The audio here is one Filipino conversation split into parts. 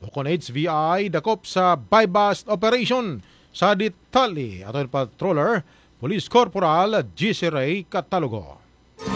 Ukon HVI dakop sa buy-bust operation sa Ditali aton patroller Police Corporal GC Ray Catalogo.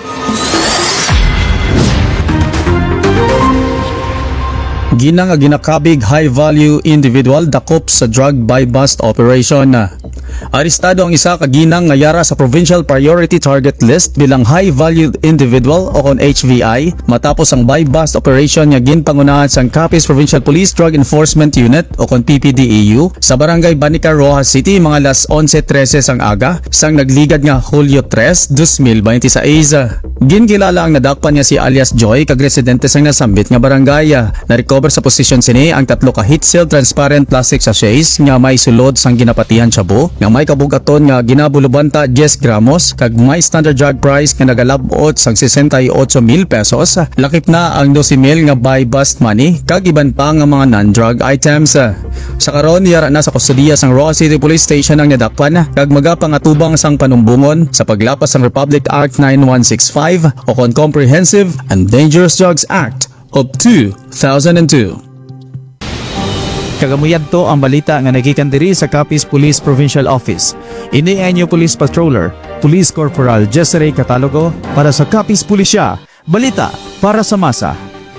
Ginakabig high-value individual dakop sa drug buy-bust operation. Arestado ang isa ka ginang ngayara sa Provincial Priority Target List bilang high-value individual o kon HVI matapos ang buy-bust operation nga ginpangunahan sa Capiz Provincial Police Drug Enforcement Unit o kon PPDEU sa Barangay Banica, Rojas City mga alas 11:13 sang aga sang nagligad nga Hulyo 3, 2026. Ginkilala ang nadakpan niya si alias Joy kag residente sang nasambit nga barangay. Na-recover sa posisyon sini ang 3 ka heat-sealed transparent plastic sachets nga may sulod sang ginapatihan shabu nga may kabugaton nga ginabulubanta 10 gramos kag may standard drug price nga nagalabot sang 68,000 pesos. Lakip na ang 12,000 nga buy-bust money kag iban pa nga mga non-drug items. Sa karon yara na sa kustodiya sang Rojas City Police Station ang nadakpan kag magapangatubang sang panumbungon sa paglapas sang Republic Act 9165 o kon Comprehensive and Dangerous Drugs Act of 2002. Kagamuyan to ang balita nga nagikan diri sa Capiz Police Provincial Office. Ini ang inyo Police Patroller, Police Corporal Jesse Catalogo para sa Capiz Pulisya. Balita para sa masa.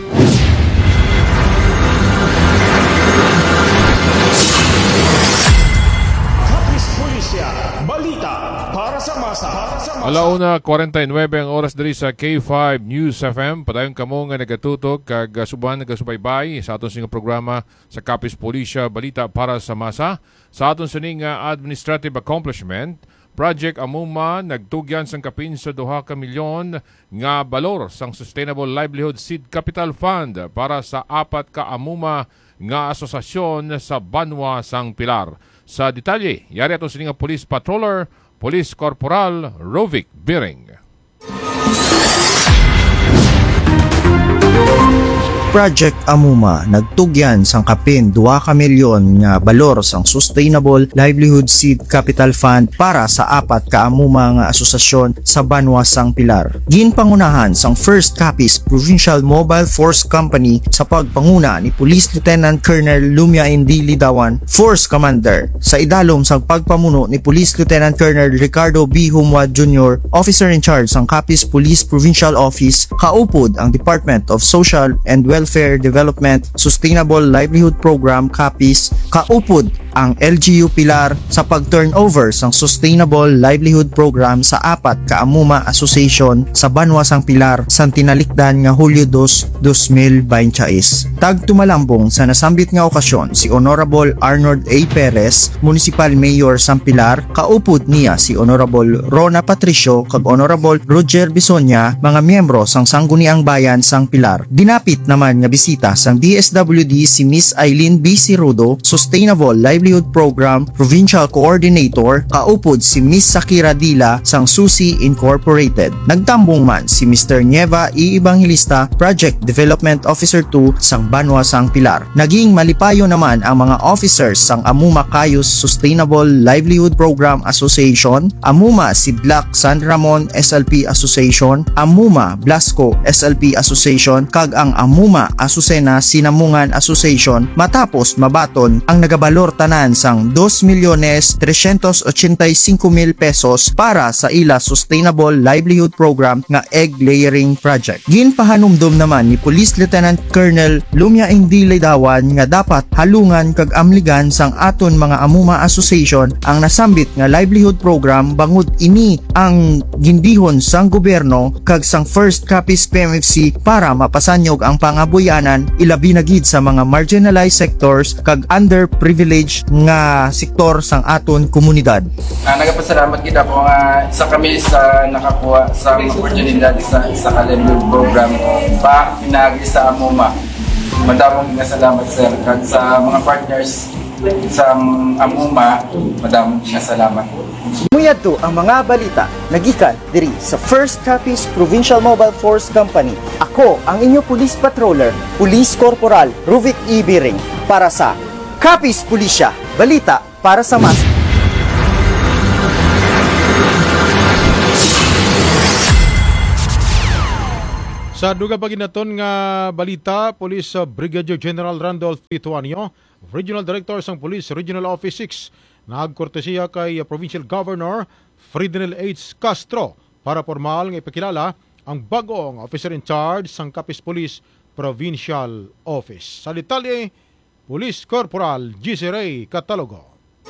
Capiz Pulisya. Balita para sa masa. Alauna 49 ang oras diri sa K5 News FM. Padayon kamo nga nagatutok kag suban nagasubaybay sa aton sing programa sa Capiz Pulisya Balita para sa masa. Sa aton sining administrative accomplishment, Project Amuma nagtugyan sang kapin sa 2 ka milyon nga balor sang Sustainable Livelihood Seed Capital Fund para sa 4 ka Amuma nga asosasyon sa Banwa sang Pilar. Sa detalye, yari aton sining Police Patroller Police Corporal Rovic Biring. Project Amuma nagtugyan sang kapin 2 ka milyon nga balor sang Sustainable Livelihood Seed Capital Fund para sa 4 ka Amuma nga asosasyon sa Banwa sang Pilar. Ginpangunahan sang First Capiz Provincial Mobile Force Company sa pagpanguna ni Police Lieutenant Colonel Lumia Indi Lidawan, Force Commander, sa idalom sang pagpamuno ni Police Lieutenant Colonel Ricardo B. Humwa Jr., Officer in Charge sang Capiz Police Provincial Office. Kaupod ang Department of Social and Welfare Development Sustainable Livelihood Program Capiz. Kaupod ang LGU Pilar sa pag-turnover sang Sustainable Livelihood Program sa 4 ka Amuma Association sa Banwa sang Pilar sang tinalikdan nga Hulyo 2, 2026. Tagtumalambong sa nasambit nga okasyon si Honorable Arnold A. Perez, Municipal Mayor sang Pilar. Kaupod niya si Honorable Rona Patricio kag Honorable Roger Bisonia, mga miyembro sang Sangguniang Bayan sang Pilar. Dinapit naman nga bisita sang DSWD si Miss Eileen B. Cirudo, Sustainable Livelihood Program Provincial Coordinator. Kaupod si Miss Sakira Dila sang Susi Incorporated. Nagtambong man si Mr. Nieva E. Evangelista, Project Development Officer 2 sang Banwa sang Pilar. Naging malipayo naman ang mga officers sang Amuma Cayos Sustainable Livelihood Program Association, Amuma Sidlak San Ramon SLP Association, Amuma Blasco SLP Association kag ang Amuma Asusena Sinamungan Association matapos mabaton ang nagabalor tanan sang 2,385,000 pesos para sa ila Sustainable Livelihood Program nga egg layering project. Ginpahanumdum naman ni Police Lieutenant Colonel Lumia Indi Lidawan nga dapat halungan kag amligan sang aton mga Amuma Association ang nasambit nga livelihood program bangod ini ang gindihon sang gobyerno kag sang First Capiz PMFC para mapasanyog ang pangabuyanan ilabi na gid sa mga marginalized sectors kag underprivileged nga sektor sang aton komunidad. Nagapasalamat gid ako nga sa kami sa nakakuha sa oportunidad sa livelihood program pa pinagi sa Amuma. Madamong nga salamat sir kag sa mga partners sa Amuma, madamong nga salamat. Muyadto ang mga balita nagikan diri sa First Capiz Provincial Mobile Force Company. Ako ang inyo Police Patroller, Police Corporal Rovic E. Biring para sa Capiz Pulisya, balita para sa mas. Sa duga paginaton nga balita, Police Brigadier General Randolph T. Tuanio, Regional Director sang Police Regional Office 6, nagkortesiya kay Provincial Governor Ferdinand H. Castro para formal nga ipakilala ang bagong officer in charge sang Capiz Police Provincial Office. Sa detalye, Police Corporal GC Ray Catalogo.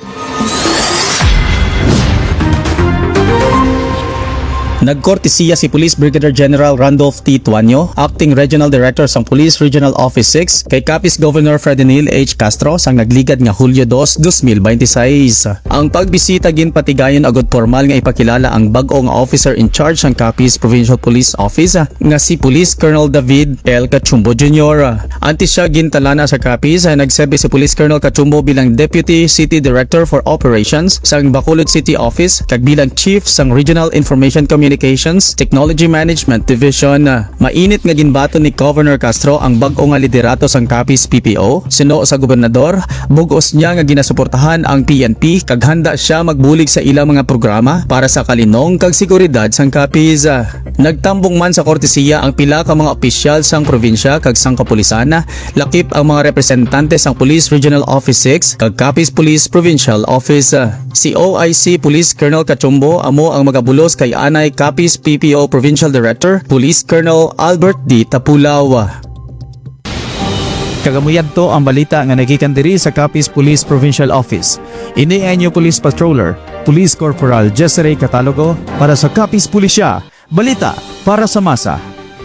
Nagkortesiya si Police Brigadier General Randolph T. Tuanio, Acting Regional Director sang Police Regional Office 6, kay Capiz Governor Ferdinand H. Castro sang nagligad nga Hulyo 2, 2026. Ang pagbisita ginpatigayon agad formal nga ipakilala ang bag-o nga officer in charge sang Capiz Provincial Police Office nga si Police Colonel David L. Cachumbo Jr. Antes siya gintalana sa Capiz, nagsabi si Police Colonel Cachumbo bilang Deputy City Director for Operations sang Bacolod City Office kag bilang Chief sang Regional Information Communications Technology Management Division. Mainit nga ginbato ni Governor Castro ang bag-o nga liderato sang Capiz PPO. Sino sa gobernador, bugos niya nga ginasuportahan ang PNP kag handa siya magbulig sa ilang mga programa para sa kalinong kag seguridad sang Capiz. Nagtambong man sa kortesiya ang pila ka mga opisyal sang probinsya kag sang kapulisan, lakip ang mga representante sang Police Regional Office 6 kag Capiz Police Provincial Office. Si OIC Police Colonel Cachumbo amo ang magabulos kay anay Capiz PPO Provincial Director Police Colonel Albert D. Tapulaw. Kagamuyan to ang balita nga nagikan diri sa Capiz Police Provincial Office. Ini anyo Police Patroller, Police Corporal Jesse Catalogo para sa Capiz Pulisya, balita para sa masa.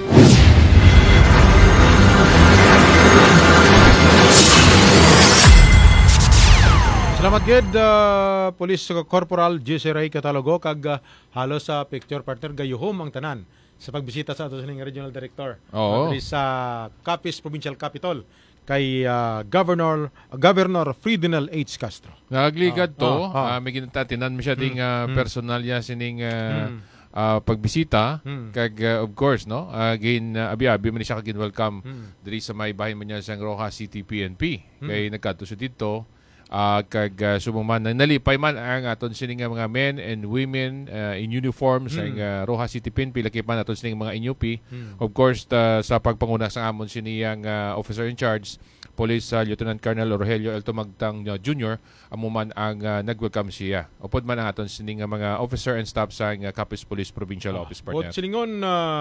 Salamat gid Police Corporal Jesse Ray Catalogo kag halos sa picture partner gayuhom ang tanan sa pagbisita sa ato sining Regional Director diri sa Capiz Provincial Capital kay Governor Ferdinand H. Castro. Nagligad to, may ginatatinan mo siya ding personalya sining pagbisita kag of course no abi-abi man siya kagin welcome diri sa may bahin man niya sang Roja City PNP kay nagkadto siya dito kag sumuman nalipay man ang aton sining mga men and women in uniform sa Roja City PNP lakipan aton sining mga NUP of course sa pagpanguna sa amon siniyang officer in charge Police Lieutenant Colonel Rogelio Elto Magtang Jr. amuman ang nag-welcome siya. Upod man ang aton sining mga officer and staff sa Capiz Police Provincial Office partner. At siningon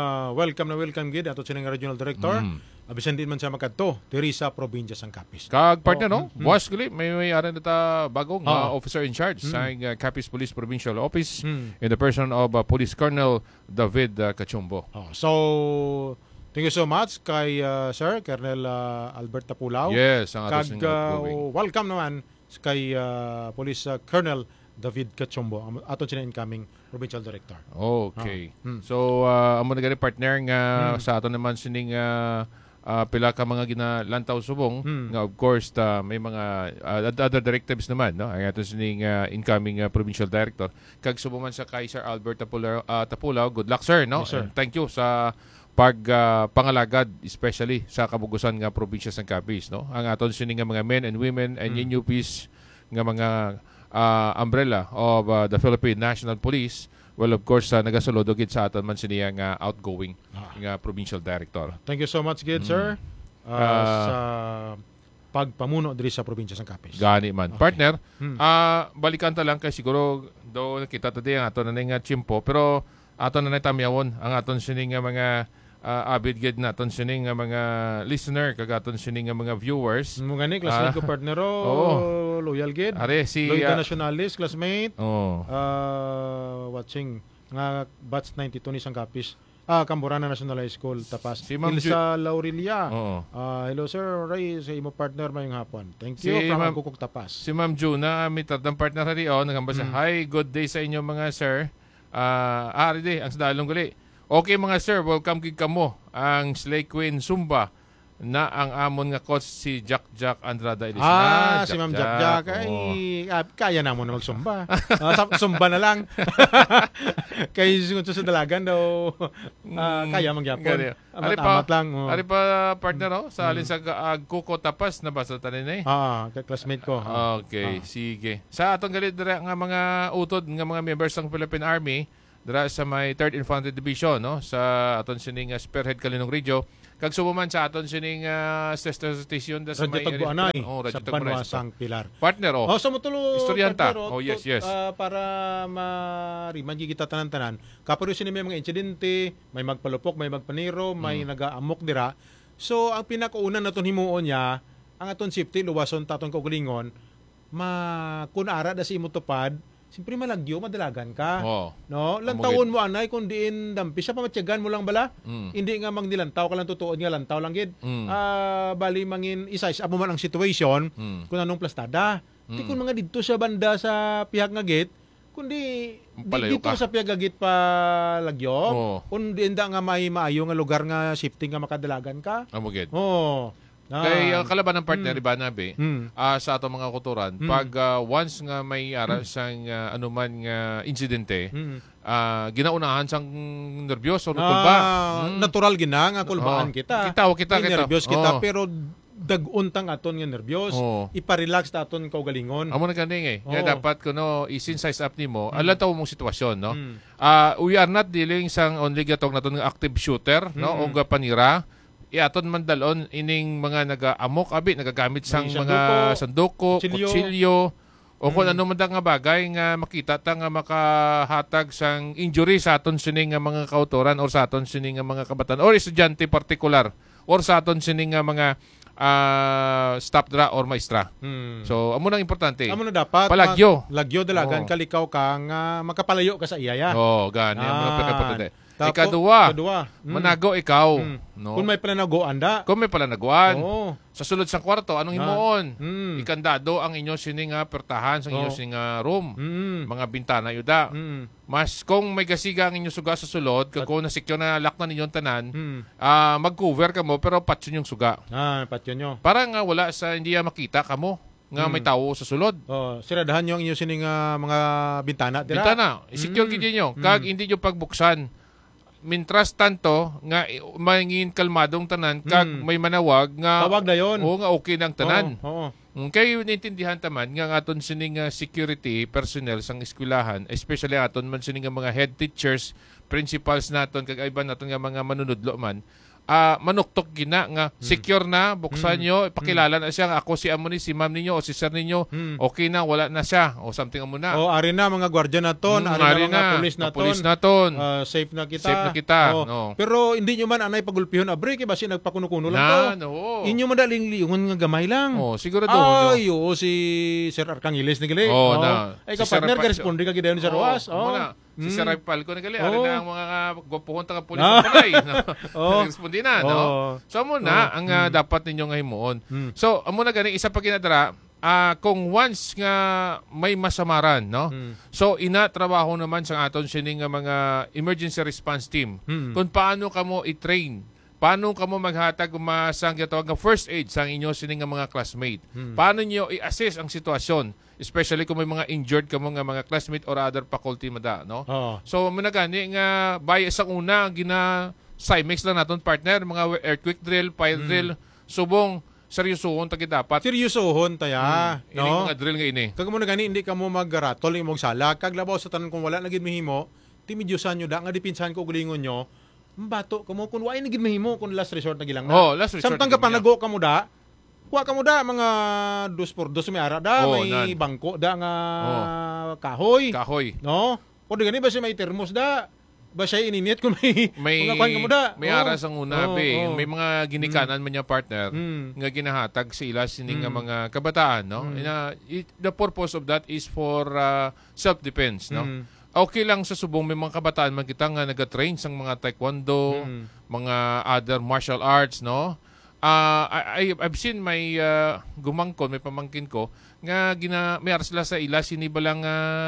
welcome gid ato sining Regional Director. Abisan din man siya makadto diri sa probinsya sang Capiz. Kag partner no, buwas gali may aran nata bagong officer in charge sa Capiz Police Provincial Office in the person of Police Colonel David Cachumbo. So thank you so much kay Sir Colonel Albert Tapulaw. Yes, ang ato sining welcome naman kay Police Colonel David Cachumbo aton siya incoming Provincial Director. Okay. So amo na gani partner nga sa aton naman sining pila ka mga ginalantaw subong nga of course may mga other directives naman no ang ato sining incoming provincial director kag subong man sa kay Sir Albert Tapulaw. Good luck sir no. Yes, sir. Thank you sa pangalagad especially sa kabugusan nga probinsya sang Capiz no. Ang aton sining nga mga men and women and NUPs nga mga umbrella of the Philippine National Police. Well, of course, nagasulod gid sa aton man siniya nga outgoing nga provincial director. Thank you so much gid sir sa pagpamuno diri sa probinsya sang Capiz. Gani man. Okay. Partner, balikan ta lang kay siguro do nakita ta di ang aton na nga chimpo pero aton na tamyawon ang aton sining nga mga avid gid naton sining nga mga listener kag aton sining nga mga viewers. Mo gani classmate ko partnero loyal gid. Are si Loyal nationalist classmate. Oh. Watching nga batch 92 ni sang Capiz. Camborana National High School tapas. Si Ma'am Ilsa Laurelia. Hello sir, Ray sa imo partner mayong hapon. Thank you from Kukuk Tapas. Si Ma'am Juna mitadang partner ri nagamba sa hi, good day sa inyo mga sir. Ari ang sadalong gali. Okay mga sir, welcome gid kamo ang Slay Queen Zumba na ang amon nga coach si Jack Andrada Elisna. Si Ma'am Jack ay kaya namon na magsumba. Sumba na lang. Kay sa dalagan daw kaya mangyapon. Amat lang. Ari pa partner sa alin sa Kuko Tapas na ba sa tanin classmate ko. Okay, sige. Sa atong galit nga mga utod nga mga members ng Philippine Army dira sa may 3rd Infantry Division, no, sa aton sining Spearhead Kalinong Ridge. Kag sumuman sa aton sining station da sa Radyo may Tagbuanay Radyo sa Tagbuanay. Banwasang Pilar. Partner, Oh, sa mutulo Istoryanta. partner, Oh, yes, yes. para mariman kita tanan-tanan. Kaparo sini may mga insidente, may magpalupok, may magpaniro, may nagaamok dira. So ang pinakauna naton himuon niya, ang aton safety luwason taton kaugalingon, kunara da si imo tupad, siyempre malagyo, madalagan ka. Oh. No, lantawon mo anay kung diin dampi sa pamatyagan mo lang bala. Hindi nga magnilantaw ka lang tutuod nga lantaw lang gid. Bali mangin isize amo man ang situation kung anong plastada. Di kun mga didto sa banda sa pihak nga gate, kundi Palayo dito ka. sa pihak nga gate pa lagyo. Oo. Kundi enda nga may maayo nga lugar nga shifting nga makadalagan ka. Amo gid. Oh. Kay ang kalaban ng partner iba nabi Mm. sa ato mga kuturan pag once nga may ara sang anuman nga insidente ginaunahan sang nerbyos o kulba. Natural gina nga kulbaan Oo. kita. Kita. May nervyos kita Oo. pero daguntang aton nga nervyos. Oo. Ipa-relax ta aton kaugalingon. Amo na kaning Oo. Nga dapat kuno i-size up nimo. Alam tawo mong sitwasyon, no? Mm. We are not dealing sang only gatong naton nga active shooter, no? O nga panira. Iaton man dalon ining mga naga-amok abi nagagamit sang May mga sanduko, kutsilyo. kutsilyo, o kung ano man nga bagay nga makita ta nga makahatag sang injury sa aton sining nga mga kautoran or sa aton sining nga mga kabataan or estudyante partikular or sa aton sining nga mga staff dra or maestra. So amo nang importante. Amo na dapat Palagyo. lagyo dalagan Oo. kalikaw ka nga makapalayo ka sa iyaya. Oh, gani amo nang importante. Tapo- Ikadua, Mm. manago ikaw, no? Kung may pananagoan da. Kung may pala naguan. Oo. Sa sulod sa kwarto, anong himuon? Mm. Ikandado ang inyo sining pertahan sa inyo Oo. sining room. Mm. Mga bintana yuda. Mm. Mas kung may gasiga ang inyo suga sa sulod, kung na-secure na lock na ninyong tanan, Mm. mag-cover ka mo pero patyon yung suga. Patyo nyo. Para nga wala sa hindi makita ka mo nga may tao sa sulod. Oh, siradahan nyo ang inyo sining mga bintana. Tira. Bintana, i-secure gid nyo. Kag hindi nyo pagbuksan. Mintras tanto nga mangin kalmadong tanan kag may manawag nga Tawag na yun. oo nga okay nang tanan. Oo. Kay naintindihan taman nga aton sining security personnel sang eskwelahan, especially aton man sining nga mga head teachers, principals naton kag iban naton nga mga manunudlo man. Manuktok gina nga secure na, buksan nyo, ipakilala na siya nga ako si amo ni si ma'am ninyo o si sir ninyo, okay na, wala na siya o something amo na. Oh, ari na mga gwardiya naton, ari na mga pulis naton. Safe na kita. Safe na kita, Oh. no. Pero hindi nyo man anay pagulpihon abri kay basi nagpakuno-kuno lang to. No. Inyo madaling liungon nga gamay lang. Oh, sigurado. Ay, oo, si Sir Arcangiles ni gali. Oo, na. Ay, Si ka partner, Sir Rafael. responde ka gidayon sa Roas. Oo, muna. Si Sir Rafael ko nagali, ari Oo. na ang mga gwapuhon taga pulis sa palay. Oo. Responde na, no? Oo. So, amo na ang dapat ninyo nga himuon. So, amo na gani isa pa kinadara, kung once nga may masamaran, no? So, trabaho naman sa aton sining nga mga emergency response team. Kung paano ka mo i-train, paano ka mo maghatag sang gitawag nga first aid sa inyo sining nga mga classmate. Paano niyo i-assess ang sitwasyon, especially kung may mga injured ka mo nga mga classmate or other faculty mada, no? Oo. So, muna gani nga by sa una CIMEX lang naton partner, mga earthquake drill, fire drill, subong seryosohon tagi dapat. Seryosohon taya, Ini no? mga drill nga ini. Kag mo na gani hindi ka mo magratol imong sala kag labaw sa tanan kung wala na gid mahimo, timidyosan nyo da nga dipinsahan ko gulingon nyo. Mbato kamo kun wa na gid mahimo kun last resort na gilang na. Oh, last resort Samtang na ka panago kamo da, kuha ka mo da mga 2x2 may ara da, Oh, may nan. bangko da nga kahoy. Kahoy. No? O di gani ba siya may termos da? Ba siya ininit kung may May mga kuhan ka mo da? may Oh. aras ang una Oh, be. oh. May mga ginikanan man niya partner nga ginahatag sa ila sining nga mga kabataan, no? The purpose of that is for self-defense, no? Okay lang sa subong may mga kabataan man kita nga naga-train sang mga taekwondo, mga other martial arts, no? I've seen may gumangkon, may pamangkin ko nga may aras sila sa ila sinibalang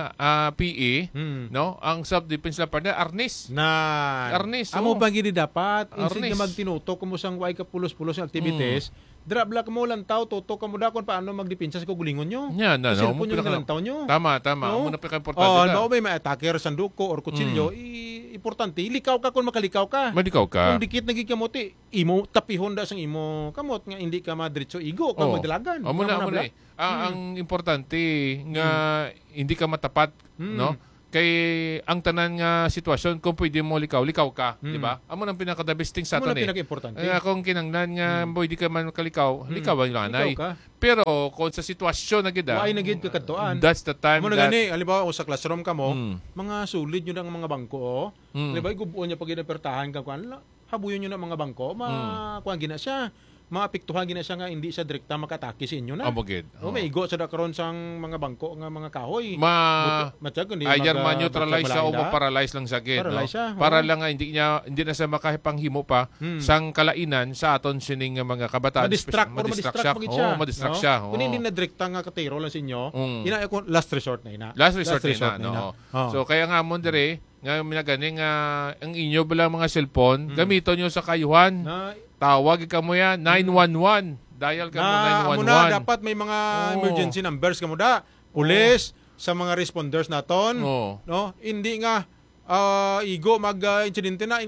PE, no? Ang self-defense la partner arnis. Na Arnis, amo oh. pa gid dapat instead Arnis. nga magtinutok kamo sang way ka pulos-pulos nga activities drabla mo lang tao tutok kamo da kon paano magdepensa sa kagulingon nyo Yan na, no? Cellphone nyo lang taw nyo Tama. No? Muna pinaka-importante oh na. no may ma-attacker sanduko or kutsilyo importante likaw ka kung makalikaw ka Malikaw ka. kung dikit nagig kamote imo tapihon da sang imo kamot nga hindi ka madiretso igo kang magdalagan Amo na. Ang importante nga hindi ka matapat, no? Kay ang tanan nga sitwasyon kung pwede mo likaw ka, di ba? Amo nang pinaka-the best thing sa Amo aton na pinaka-importante. Kung kinanglan nga pwede ka man kalikaw, likaw ang lanay. Likaw ka. Pero kung sa sitwasyon na gid, Waay na gid ka kadtuan. that's the time Amo na gani, halimbawa sa classroom ka mo, mga sulid yun ang mga bangko. Halimbawa, gubuon niya pag inapertahan ka, habuyon nyo na mga bangko, kuhaan gina siya. Maapektuhan gina siya nga hindi siya direkta makatake sa inyo na. Amogid. May igo sa karon sang mga bangko nga mga kahoy. Ayar ma-neutralize siya o ma-paralyze lang sa gid. Paralyze siya, Para lang nga hindi na siya makahipanghimo pa sang kalainan sa aton sining mga kabataan. Ma-distract siya. Ma-distract siya. Kung hindi na direkta nga katero lang sa inyo, ina ko last resort na ina. Last resort na. So kaya nga mo dire nga minagani nga ang inyo bilang mga cellphone, gamiton nyo sa kayuhan. Tawag ka mo yan, 911. Dial ka mo 911. Amo na, dapat may mga emergency numbers ka mo da. Police, sa mga responders naton. No? Hindi nga igo mag-insidente na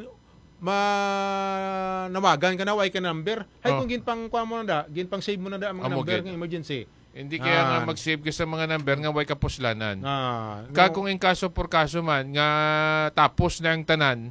nawagan ka na, way ka number. Hay kung ginpang kuha mo na da, ginpang save mo na da ang mga number ng emergency. Hindi kaya nga mag-save ka sa mga number nga way kapuslanan. Kung in kaso por kaso man nga tapos na ang tanan,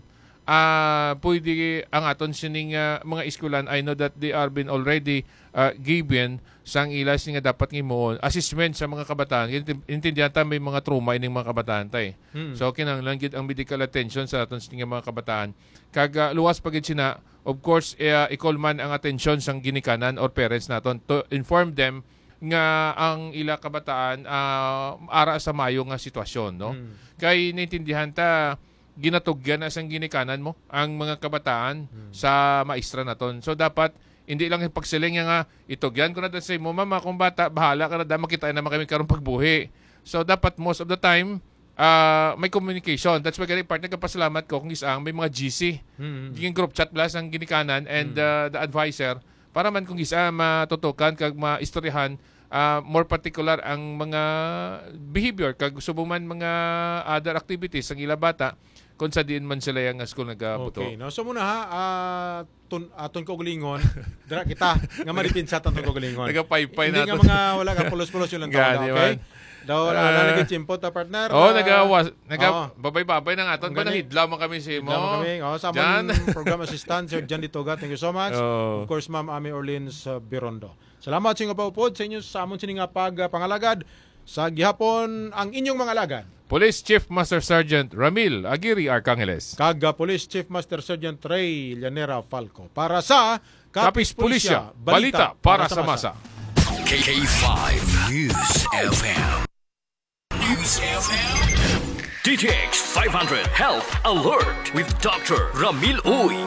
pwede ang aton sining mga eskulan, I know that they are been already given sang ilas nga dapat ngimoon assessment sa mga kabataan. Intindihan ta may mga trauma ining mga kabataan tay. So kinahanglan gid ang medical attention sa aton sining mga kabataan. Kag luwas pagid sina, of course i-call man ang attention sang ginikanan or parents naton to inform them nga ang ila kabataan ara sa mayo nga sitwasyon, no? Kay naintindihan ta ginatugyan na sang ginikanan mo ang mga kabataan sa maestra naton. So dapat hindi lang ipagsiling nga itugyan ko na sa imo mama kung bata bahala ka na makita na kami karon pagbuhi. So dapat most of the time may communication. That's why gani part nagpasalamat ko kung isang may mga GC. Yung group chat plus ang ginikanan and the advisor para man kung isa matutukan kag maistoryahan more particular ang mga behavior kag subuman mga other activities ang ila bata kung sa diin man sila yung school nagabuto. Okay, no. So muna aton ko gulingon, dira kita nga maripin sa aton ko gulingon. Nagapaypay na. Hindi nga mga wala ka pulos-pulos yun lang tawag, okay? Daw nalagay chimpot partner. Babay-babay ng aton ba nahidlaw man kami si mo. Sa among program assistant Sir John Ditoga. Thank you so much. Of course, Ma'am Ami Orleans Birondo. Salamat sa inyo paupod sa inyo sa amon sining pagpangalagad sa gihapon ang inyong mga alagad. Police Chief Master Sergeant Ramil Aguirre Arcangeles. Kag Police Chief Master Sergeant Ray Llanera Falco. Para sa Kapis Pulisya, balita para sa masa. K5 News FM. News FM. DTX 500 Health Alert with Dr. Ramil Uy.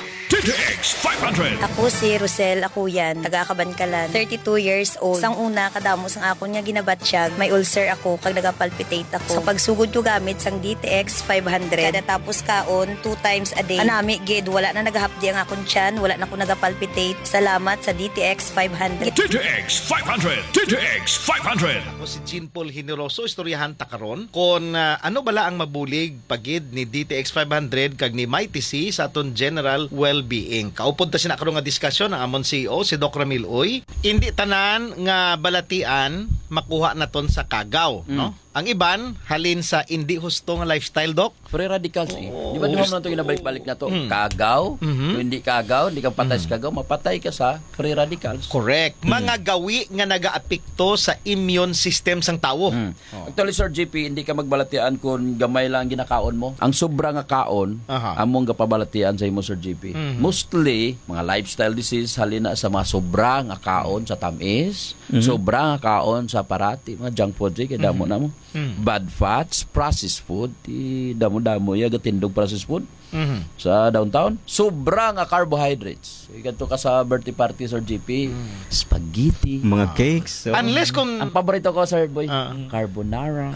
DTX 500. Ako si Rosel Akuyan, taga-Kabankalan, 32 years old. Sang una, kadamos ang ako niya ginabatsyag. May ulcer ako, kag nagapalpitate ako. Sa pagsugod ko gamit sang DTX 500. Kada tapos kaon, 2 times a day. Anami, gid, wala na nagahapdi ang akong tiyan, wala na ako nagapalpitate. Salamat sa DTX 500. DTX 500. DTX 500. Ako si Jean Paul Generoso, istoryahan ta karon kon ano bala ang mabulig pagid ni DTX 500 kag ni Mighty C sa aton general well-being. Kaupod ta sina karon nga diskusyon ang amon CEO si Doc Ramil Uy. Hindi tanan nga balatian makuha naton sa kagaw, no? Ang iban halin sa hindi husto nga lifestyle, Doc. Free radicals eh. Di ba duha mo na ito ginabalik-balik na to? Kagaw, kung hindi kagaw, hindi ka patay sa kagaw, mapatay ka sa free radicals. Correct. Mga gawi nga nagaapekto sa immune system sang tawo. Actually, Sir JP, hindi ka magbalatian kung gamay lang ginakaon mo. Ang sobra nga kaon, among kapabalatian sa imo, Sir JP. Mostly, mga lifestyle disease, halina sa mga sobra nga kaon sa tamis, sobra nga kaon sa parati, mga junk food, kaya damo na mo. Bad fats, processed food, damo-damo ya gatindog processed food sa downtown. Sobra nga carbohydrates. Igadto ka sa birthday party, Sir GP. Spaghetti, mga cakes. Unless kung ang paborito ko, Sir Boy, carbonara.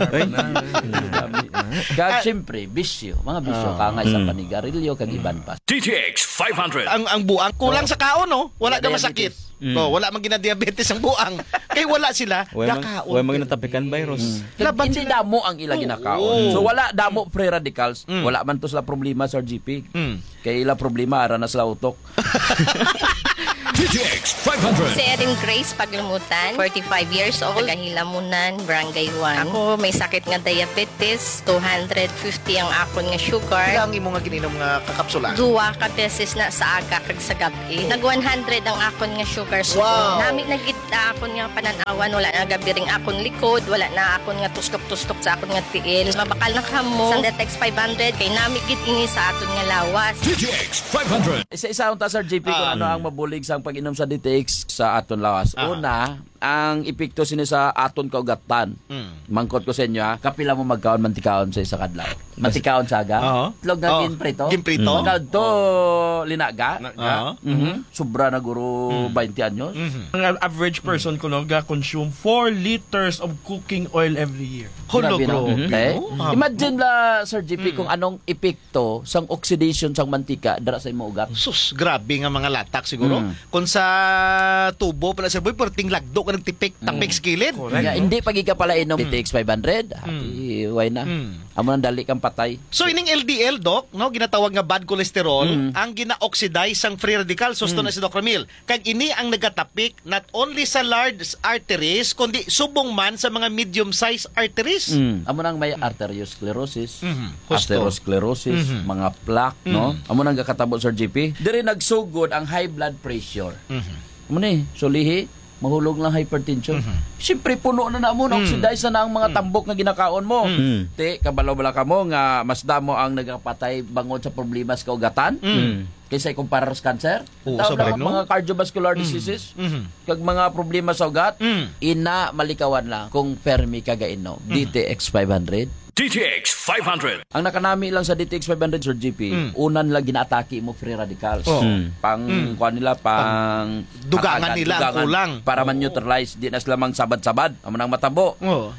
Kag siyempre, bisyo. Mga bisyo, kangay sa panigarilyo, kag iban pa. DTX 500. Ang buang kulang sa kaon, no? Wala ka masakit. Wala man gina-diabetes ang buang. Kay wala sila nakaon. Wala man natapikan virus. Hindi damo ang ila ginakaon. So wala damo free radicals. Wala man to sila problema, Sir GP. Kay ila problema ara na sila utok. DTX 500. Si Erin Grace Paglumutan, 45 years old, taga Hilamunan, Barangay 1. Ako may sakit nga diabetes, 250 ang akon nga sugar. Kaya ang imo nga gininom nga kakapsula. Duwa ka beses na sa aga kag sa gabi. Nag 100 ang akon nga sugar. Wow. Nami nagita akon nga pananawan, wala na gabi ring akon likod, wala na akon nga tustok-tustok sa akon nga tiil. Mabakal na kamo. Sa DTX 500 kay nami gid ini sa aton nga lawas. DTX 500. Isa-isa unta Sir JP kung ano ang mabulig sa pag-inom sa DTX sa aton lawas. Una, ang epekto sini sa aton kaugatan. Mangkot ko sa inyo ha, kapila mo magkaon mantikaon sa isa kadlaw. Mantikaon saga. Itlog na ginprito. Ginprito. Magkaon to linaga. Sobra na guro 20 anyos. Ang average person ko consume 4 liters of cooking oil every year. Grabe na. Okay. Imagine la Sir JP kung anong epekto sang oxidation sang mantika dara sa imong ugat. Sus, grabe nga mga latak siguro. Kung sa tubo pala Sir Boy, perting lagdo ka nagtipik, tapik skilid. Yeah, hindi pagi ka pala inom DTX 500. Happy, why na? Amo nang dali kang patay. So ining LDL, Doc, no, ginatawag nga bad cholesterol, ang gina-oxidize sang free radical, susto na si Doc Ramil. Kag ini ang nagatapik not only sa large arteries, kundi subong man sa mga medium-sized arteries. Amo nang may arteriosclerosis, atherosclerosis, mga plaque, no? Amo nang gakatabo Sir GP. Diri nagsugod ang high blood pressure. Amo ni, sulihi, mahulog lang hypertension. Siyempre, puno na mo, na-oxidize na ang mga tambok na ginakaon mo. Te, kabalaw-bala ka mo nga mas damo ang nagapatay bangod sa problema sa kaugatan. Kaysa ikumpara sa cancer. Tawag na mga cardiovascular diseases. Kag mga problema sa ugat, ina malikawan lang kung permi kagainom. DTX 500. DTX 500. Ang nakanami lang sa DTX 500 Sir GP, unan lang ginaatake mo free radicals. Pang kuan nila pang dugangan nila ang kulang para man neutralize di na sila mang sabad-sabad amo nang matabo.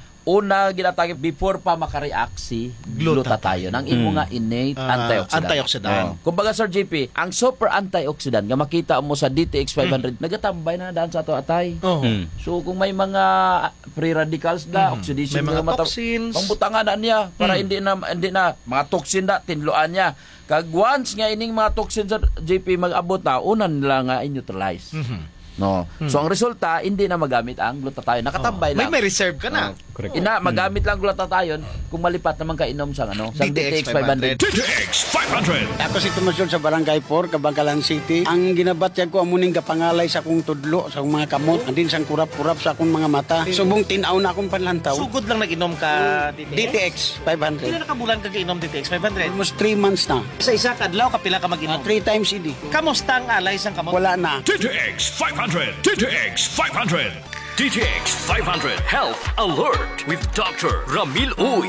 Una ginatake before pa makareact si glutathione ang imo nga innate antioxidant. Kumbaga Sir JP, ang super antioxidant nga makita mo sa DTX 500 nagatambay na daan sa ato atay. So kung may mga free radicals na oxidation may mga nga toxins, pambutangan na niya para hindi na mga toxin na tinluan niya. Kag once nga ining mga toxin sa JP mag-abot na unan nila nga i-neutralize. No. So ang resulta hindi na magamit ang glutathione. Nakatambay lang. May reserve ka na. Ina magamit lang glutathione kung malipat naman kainom sa sa DTX 500. DTX 500. Ako si Tumasyon sa Barangay 4, Kabangkalan City. Ang ginabatyag ko amuning kapangalay sa akong tudlo, sa akong mga kamot, andin sang kurap-kurap sa akong mga mata. Subong tinaw na akong panlantaw. Sugod lang nag-inom ka DTX 500. Pila nakabulan ka inom DTX 500? Almost 3 months na. Sa isa kadlaw kapila ka mag-inom? 3 times a day. Kamusta ang alay sang kamot? Wala na. DTX 500. DTX 500. DTX 500 Health Alert with Dr. Ramil Uy.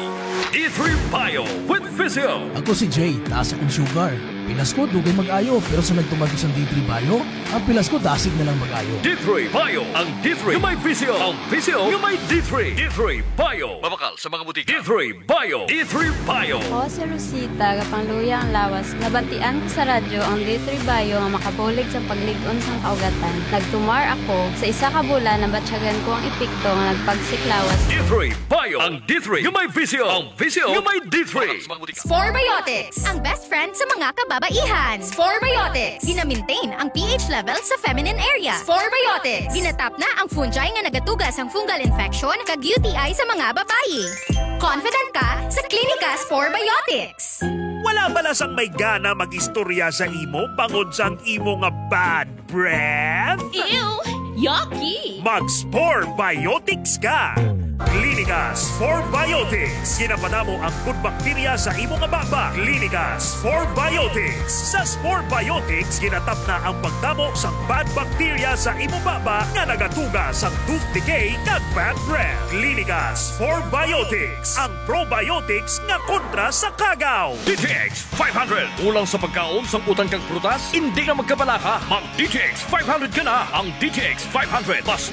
D3 Bio with Physio. Ako si Jay, taas akong sugar. Pilas ko, dugay mag-ayo. Pero sa nagtumagos ang D3 Bio, ang pilas ko, dasig na lang mag-ayo. D3 Bio. Ang D3 yung may Physio. Ang Physio yung may D3. D3 Bio. Mabakal sa mga butika. D3 Bio. D3 Bio. Ako si Rosita, kapangluya ang lawas. Nabatian ko sa radyo ang D3 Bio nga makabulig sa pagligon sa kaugatan. Nagtumar ako. Sa isa ka bulan, nabatsyagan ko ang epekto nga nagpagsiklawas. D3 Bio. Ang D3 yung may Physio. Ang Physio yung may D3. Sporebiotics, ang best friend sa mga kababaihan. Sporebiotics, gina-maintain ang pH level sa feminine area. Sporebiotics, ginatap na ang fungi nga nagatugas ang fungal infection kag UTI sa mga babae. Confident ka sa Klinika Sporebiotics. Wala balas ang may gana mag-istorya sa imo bangod sang imo nga bad breath? Ew! Yucky! Mag-Sporebiotics ka! Klinika Sporebiotics. Ginapanamo ang good bacteria sa imo nga baba. Klinika Sporebiotics. Sa Sporebiotics, ginatap na ang pagtamo sa bad bacteria sa imo baba nga nagatuga sa tooth decay kag bad breath. Klinika Sporebiotics. Ang probiotics nga kontra sa kagaw. DTX 500. Ulang sa pagkaon sa utang kag prutas, hindi ka magkabalaka. Mag DTX 500 ka na. Ang DTX 500. Basta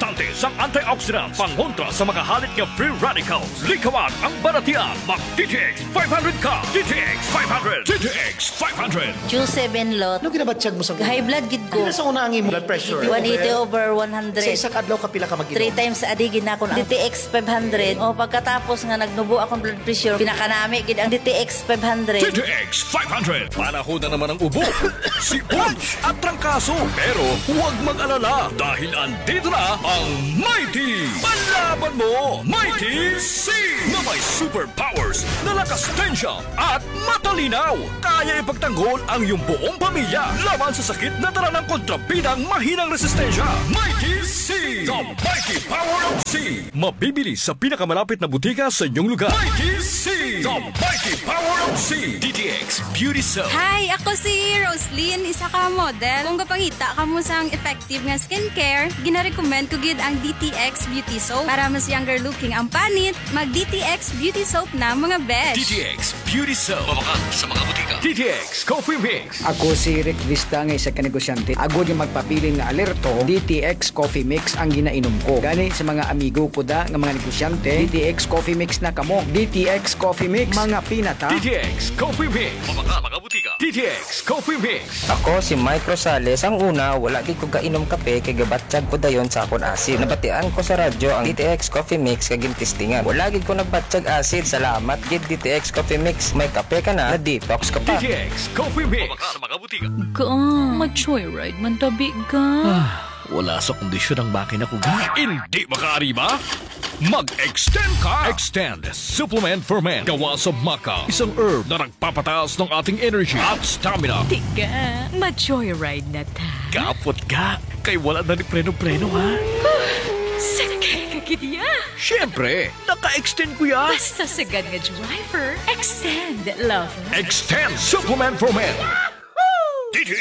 substantes ang antioxidants, pangontra sa mga halit ng free radicals. Likawan ang baratian. Mag DTX 500 ka. DTX 500. DTX 500. Juice 7 lot. Ano ginabatsyag mo sa High blood gid ko. Ano sa una ang blood pressure? 180/100. Sa isang adlaw kapila ka mag-inom? 3 times a day gid na ako ng DTX 500. O pagkatapos nga nagnubo akong blood pressure, pinakanami gid ang DTX 500. DTX 500. Panahon na naman ang ubo, sipon at trangkaso. Pero huwag mag-alala dahil andito na ang Mighty. Panlaban mo, Mighty C! Na may superpowers na lakas tensya at matalinaw. Kaya ipagtanggol ang iyong buong pamilya laban sa sakit na dala ng kontrabidang mahinang resistensya. Mighty C! The Mighty Power of C! Mabibili sa pinakamalapit na butika sa inyong lugar. Mighty C! The Mighty Power of C! DTX Beauty Soap. Hi, ako si Roslyn, isa ka model. Kung kapangita ka mo sang effective nga skincare, gina-recommend ko gid ang DTX Beauty Soap. Para mas younger looking ang panit, mag DTX Beauty Soap na mga besh. DTX Beauty Soap. Mamakal sa mga butika. DTX Coffee Mix. Ako si Rick Vista nga isa ka negosyante. Agod yung magpapili nga alerto, DTX Coffee Mix ang ginainom ko. Gani sa mga amigo ko da nga mga negosyante, DTX Coffee Mix na kamo. DTX Coffee Mix, mga pinata. DTX Coffee Mix. Mamakal mga butika. DTX Coffee Mix. Ako si Mike Rosales. Ang una, wala di ko kainom kape kay gabatsyag ko dayon sa akon asid. Nabatian ko sa radyo ang DTX Coffee Mix kag gintistingan. Wala gid ko nagbatsyag asid. Salamat gid DTX Coffee Mix. May kape ka na detox ka pa. DTX Coffee Mix. Mamakal mga butika. Mag-joyride man tabi ka. Wala sa kondisyon ang makina ko ga. Hindi makaariba? Mag-extend ka! Extend Supplement for Men. Gawa sa maca. Isang herb na nagpapataas ng ating energy at stamina. Tiga, mag-joyride na ta. Kapot ka. Kay wala na ni preno-preno ha. Sakay ka kitiya. Siyempre, naka-extend ko ya. Basta sagad nga driver, extend lover. Extend Supplement for Men. DTX